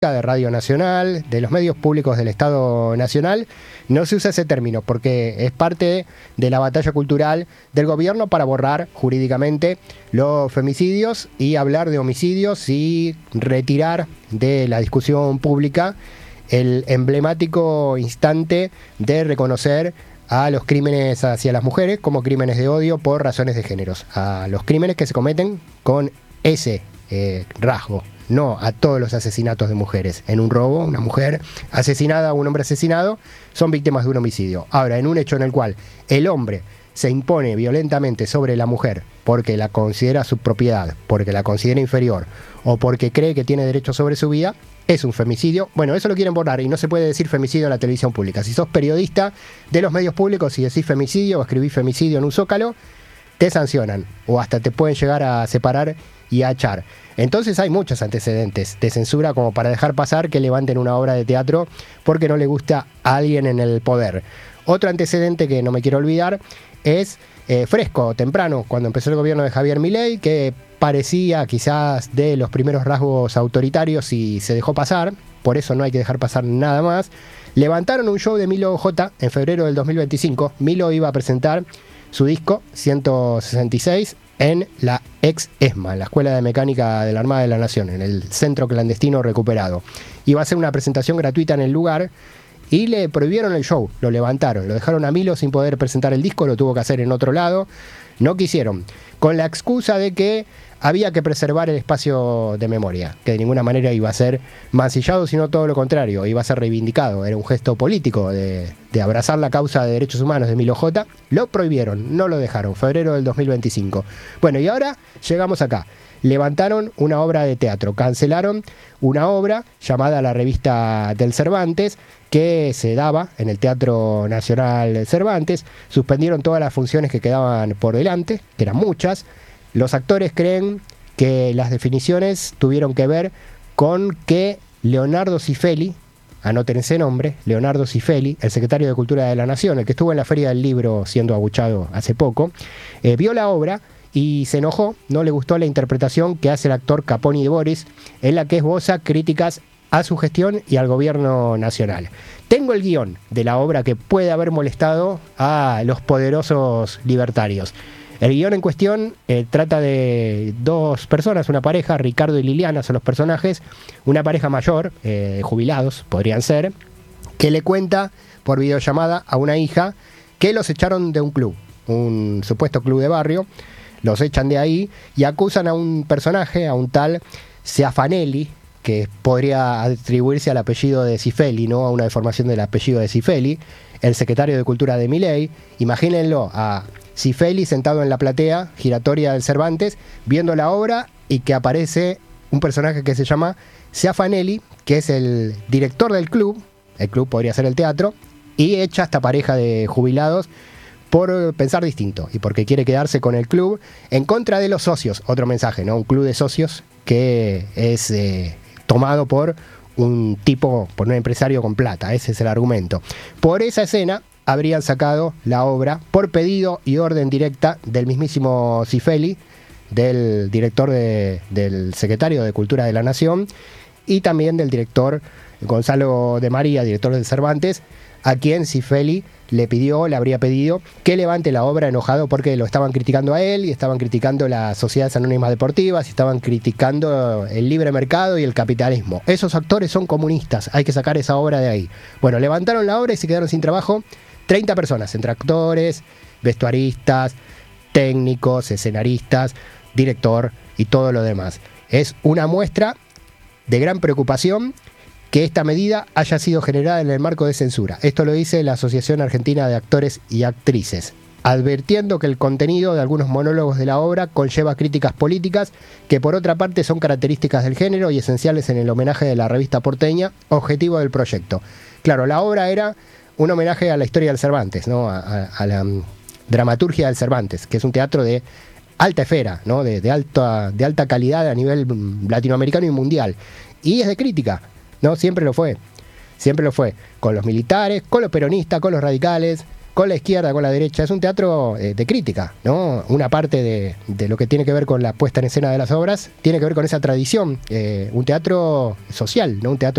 de Radio Nacional, de los medios públicos del Estado Nacional, no se usa ese término porque es parte de la batalla cultural del gobierno para borrar jurídicamente los femicidios y hablar de homicidios y retirar de la discusión pública el emblemático instante de reconocer a los crímenes hacia las mujeres como crímenes de odio por razones de géneros, a los crímenes que se cometen con ese rasgo. No a todos los asesinatos de mujeres. En un robo, una mujer asesinada o un hombre asesinado son víctimas de un homicidio. Ahora, en un hecho en el cual el hombre se impone violentamente sobre la mujer porque la considera su propiedad, porque la considera inferior o porque cree que tiene derecho sobre su vida, es un femicidio. Bueno, eso lo quieren borrar y no se puede decir femicidio en la televisión pública. Si sos periodista de los medios públicos y decís femicidio o escribís femicidio en un zócalo, te sancionan o hasta te pueden llegar a separar y a echar. Entonces hay muchos antecedentes de censura como para dejar pasar que levanten una obra de teatro porque no le gusta a alguien en el poder. Otro antecedente que no me quiero olvidar es fresco, temprano, cuando empezó el gobierno de Javier Milei, que parecía quizás de los primeros rasgos autoritarios y se dejó pasar, por eso no hay que dejar pasar nada más. Levantaron un show de Milo J en febrero del 2025. Milo iba a presentar su disco 166 en la ex ESMA, la Escuela de Mecánica de la Armada de la Nación, en el centro clandestino recuperado. Iba a hacer una presentación gratuita en el lugar y le prohibieron el show, lo levantaron, lo dejaron a Milo sin poder presentar el disco, lo tuvo que hacer en otro lado, no quisieron, con la excusa de que había que preservar el espacio de memoria, que de ninguna manera iba a ser mancillado, sino todo lo contrario, iba a ser reivindicado, era un gesto político de abrazar la causa de derechos humanos de Milo J. Lo prohibieron, no lo dejaron, febrero del 2025. Bueno, y ahora llegamos acá. Levantaron una obra de teatro, cancelaron una obra llamada La Revista del Cervantes, que se daba en el Teatro Nacional Cervantes, suspendieron todas las funciones que quedaban por delante, que eran muchas. Los actores creen que las definiciones tuvieron que ver con que Leonardo Cifelli, anoten ese nombre, Leonardo Cifelli, el secretario de Cultura de la Nación, el que estuvo en la Feria del Libro siendo abuchado hace poco, vio la obra y se enojó, no le gustó la interpretación que hace el actor Caponi de Boris, en la que esboza críticas a su gestión y al gobierno nacional. Tengo el guión de la obra que puede haber molestado a los poderosos libertarios. El guión en cuestión trata de dos personas, una pareja, Ricardo y Liliana son los personajes, una pareja mayor, jubilados podrían ser, que le cuenta por videollamada a una hija que los echaron de un club, un supuesto club de barrio, los echan de ahí y acusan a un personaje, a un tal Seafanelli, que podría atribuirse al apellido de Cifelli, ¿no? A una deformación del apellido de Cifelli, el secretario de Cultura de Milei. Imagínenlo a Cifelli sentado en la platea giratoria del Cervantes, viendo la obra y que aparece un personaje que se llama Seafanelli, que es el director del club, el club podría ser el teatro, y echa a esta pareja de jubilados por pensar distinto y porque quiere quedarse con el club en contra de los socios. Otro mensaje, ¿no? Un club de socios que es tomado por un tipo, por un empresario con plata. Ese es el argumento. Por esa escena habrían sacado la obra por pedido y orden directa del mismísimo Cifelli, del director del secretario de Cultura de la Nación y también del director Gonzalo de María, director del Cervantes, a quien Cifelli le habría pedido que levante la obra enojado porque lo estaban criticando a él y estaban criticando las sociedades anónimas deportivas y estaban criticando el libre mercado y el capitalismo. Esos actores son comunistas, hay que sacar esa obra de ahí. Bueno, levantaron la obra y se quedaron sin trabajo 30 personas, entre actores, vestuaristas, técnicos, escenaristas, director y todo lo demás. Es una muestra de gran preocupación que esta medida haya sido generada en el marco de censura. Esto lo dice la Asociación Argentina de Actores y Actrices, advirtiendo que el contenido de algunos monólogos de la obra conlleva críticas políticas que por otra parte son características del género y esenciales en el homenaje de la revista porteña, objetivo del proyecto. Claro, la obra era un homenaje a la historia del Cervantes, ¿no? a la dramaturgia del Cervantes, que es un teatro de alta esfera, ¿no? de alta calidad a nivel latinoamericano y mundial. Y es de crítica, ¿no? Siempre lo fue, con los militares, con los peronistas, con los radicales, con la izquierda, con la derecha. Es un teatro de crítica, ¿no? Una parte de lo que tiene que ver con la puesta en escena de las obras tiene que ver con esa tradición, un teatro social, no un teatro